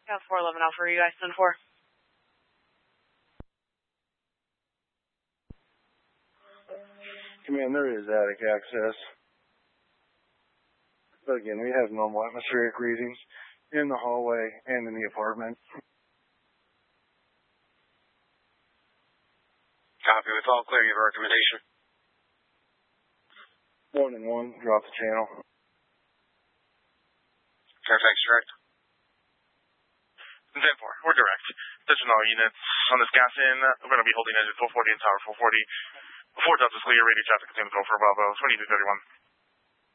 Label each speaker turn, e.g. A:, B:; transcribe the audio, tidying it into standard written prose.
A: Got 411 Alpha, are you guys 10-4?
B: Command, there is attic access. But again, we have normal atmospheric readings in the hallway and in the apartment.
C: Copy. It's all clear. You have a recommendation?
B: 1 and 1. Drop the channel.
C: Fairfax direct.
D: 10-4. We're direct. Attention all units. On this gas in, we're going to be holding engine 440 and tower 440. 4 Delta is clear. Radio traffic containment control for Bravo 2231.